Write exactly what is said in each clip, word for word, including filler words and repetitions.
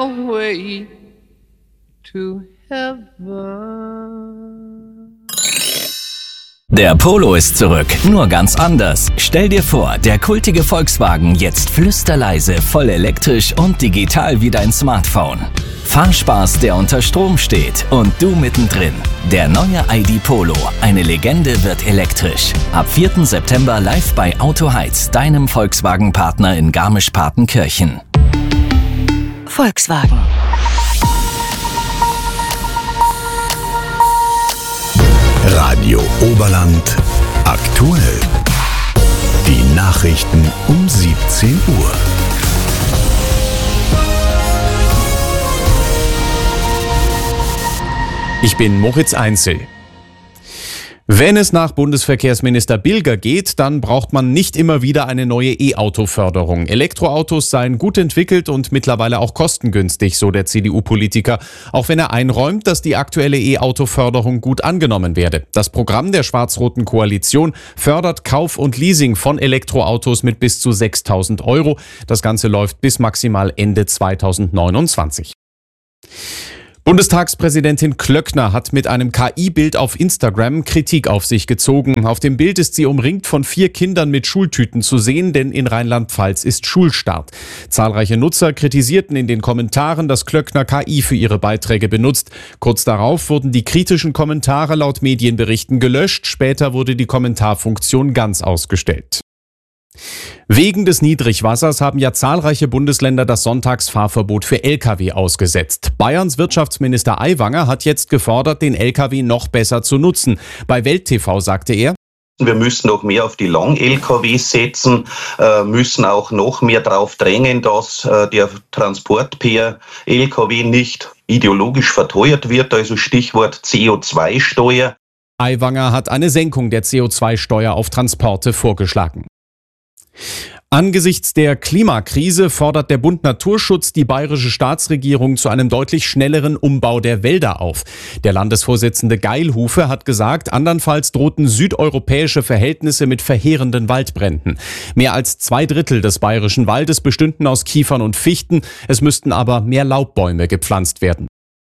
way to heaven. Der Polo ist zurück, nur ganz anders. Stell dir vor, der kultige Volkswagen jetzt flüsterleise, voll elektrisch und digital wie dein Smartphone. Fahrspaß, der unter Strom steht und du mittendrin. Der neue I D Polo, eine Legende, wird elektrisch. Ab vierten September live bei Auto Heiz, deinem Volkswagen-Partner in Garmisch-Partenkirchen. Volkswagen. Radio Oberland aktuell. Die Nachrichten um siebzehn Uhr. Ich bin Moritz Einzel. Wenn es nach Bundesverkehrsminister Bilger geht, dann braucht man nicht immer wieder eine neue E-Auto-Förderung. Elektroautos seien gut entwickelt und mittlerweile auch kostengünstig, so der C D U-Politiker. Auch wenn er einräumt, dass die aktuelle E-Auto-Förderung gut angenommen werde. Das Programm der schwarz-roten Koalition fördert Kauf und Leasing von Elektroautos mit bis zu sechstausend Euro. Das Ganze läuft bis maximal Ende zweitausendneunundzwanzig. Bundestagspräsidentin Klöckner hat mit einem K I-Bild auf Instagram Kritik auf sich gezogen. Auf dem Bild ist sie umringt von vier Kindern mit Schultüten zu sehen, denn in Rheinland-Pfalz ist Schulstart. Zahlreiche Nutzer kritisierten in den Kommentaren, dass Klöckner K I für ihre Beiträge benutzt. Kurz darauf wurden die kritischen Kommentare laut Medienberichten gelöscht. Später wurde die Kommentarfunktion ganz ausgestellt. Wegen des Niedrigwassers haben ja zahlreiche Bundesländer das Sonntagsfahrverbot für L K W ausgesetzt. Bayerns Wirtschaftsminister Aiwanger hat jetzt gefordert, den L K W noch besser zu nutzen. Bei Welt T V sagte er: Wir müssen noch mehr auf die Lang-L K Ws setzen, äh, müssen auch noch mehr darauf drängen, dass äh, der Transport per L K W nicht ideologisch verteuert wird, also Stichwort C O zwei Steuer. Aiwanger hat eine Senkung der C O zwei Steuer auf Transporte vorgeschlagen. Angesichts der Klimakrise fordert der Bund Naturschutz die bayerische Staatsregierung zu einem deutlich schnelleren Umbau der Wälder auf. Der Landesvorsitzende Geilhufe hat gesagt, andernfalls drohten südeuropäische Verhältnisse mit verheerenden Waldbränden. Mehr als zwei Drittel des bayerischen Waldes bestünden aus Kiefern und Fichten. Es müssten aber mehr Laubbäume gepflanzt werden.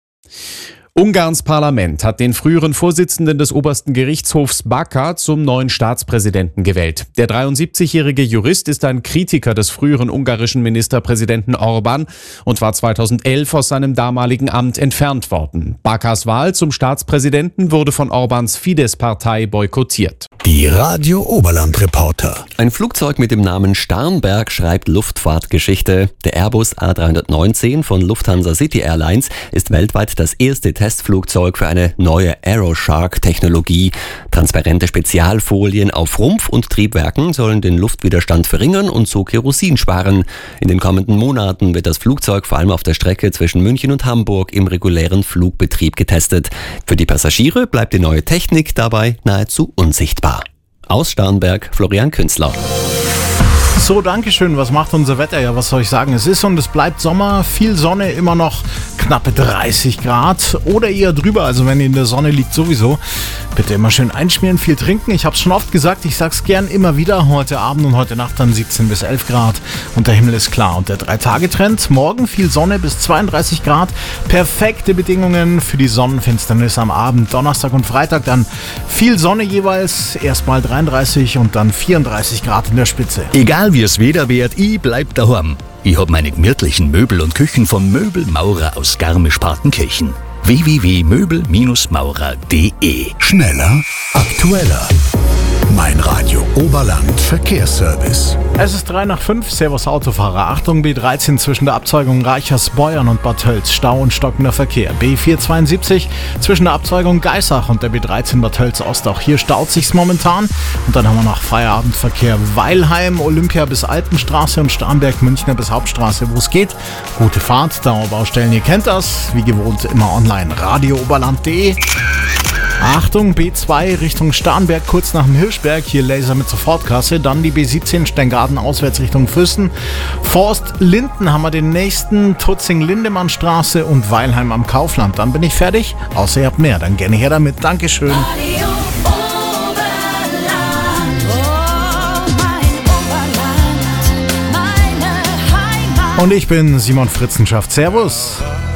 Ungarns Parlament hat den früheren Vorsitzenden des obersten Gerichtshofs Baka zum neuen Staatspräsidenten gewählt. Der dreiundsiebzigjährige Jurist ist ein Kritiker des früheren ungarischen Ministerpräsidenten Orbán und war zweitausendelf aus seinem damaligen Amt entfernt worden. Bakas Wahl zum Staatspräsidenten wurde von Orbáns Fidesz-Partei boykottiert. Die Radio Oberland Reporter. Ein Flugzeug mit dem Namen Starnberg schreibt Luftfahrtgeschichte. Der Airbus A dreihundertneunzehn von Lufthansa City Airlines ist weltweit das erste Testflugzeug für eine neue Aeroshark-Technologie. Transparente Spezialfolien auf Rumpf und Triebwerken sollen den Luftwiderstand verringern und so Kerosin sparen. In den kommenden Monaten wird das Flugzeug vor allem auf der Strecke zwischen München und Hamburg im regulären Flugbetrieb getestet. Für die Passagiere bleibt die neue Technik dabei nahezu unsichtbar. Aus Starnberg, Florian Künzler. So, Dankeschön. Was macht unser Wetter? Ja, was soll ich sagen? Es ist und es bleibt Sommer, viel Sonne, immer noch knappe dreißig Grad oder eher drüber. Also wenn ihr in der Sonne liegt, sowieso. Bitte immer schön einschmieren, viel trinken. Ich habe es schon oft gesagt, ich sag's gern immer wieder. Heute Abend und heute Nacht dann siebzehn bis elf Grad und der Himmel ist klar. Und der Drei-Tage-Trend, morgen viel Sonne bis zweiunddreißig Grad. Perfekte Bedingungen für die Sonnenfinsternis am Abend. Donnerstag und Freitag dann viel Sonne jeweils. Erstmal dreiunddreißig und dann vierunddreißig Grad in der Spitze. Egal wie es Wetter wird, ich bleib daheim. Ich hab meine gemütlichen Möbel und Küchen vom Möbelmaurer aus Garmisch-Partenkirchen. w w w punkt möbel maurer punkt d e. Schneller, aktueller. Mein Radio Oberland Verkehrsservice. Es ist drei nach fünf. Servus Autofahrer. Achtung, B dreizehn zwischen der Abzweigung Reichersbeuern und Bad Tölz. Stau und stockender Verkehr. B vierhundertzweiundsiebzig zwischen der Abzweigung Geisach und der B dreizehn Bad Tölz Ost. Auch hier staut sich's momentan. Und dann haben wir noch Feierabendverkehr Weilheim, Olympia bis Alpenstraße und Starnberg, Münchner bis Hauptstraße, wo es geht. Gute Fahrt, Dauerbaustellen, ihr kennt das. Wie gewohnt immer online. radio oberland punkt d e. Achtung, B zwei Richtung Starnberg, kurz nach dem Hirschberg, hier Laser mit Sofortkasse, dann die B siebzehn Steingaden auswärts Richtung Füssen. Forst Linden haben wir den nächsten, Tutzing-Lindemann-Straße und Weilheim am Kaufland. Dann bin ich fertig, außer ihr habt mehr, dann gerne her damit. Dankeschön. Und ich bin Simon Fritzenschaft. Servus.